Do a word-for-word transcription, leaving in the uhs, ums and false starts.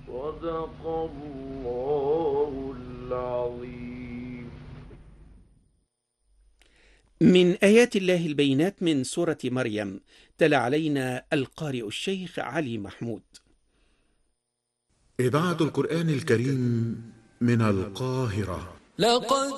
صدق الله العظيم. من آيات الله البينات من سورة مريم، تلا علينا القارئ الشيخ علي محمود. إذاعة القرآن الكريم من القاهرة. لقد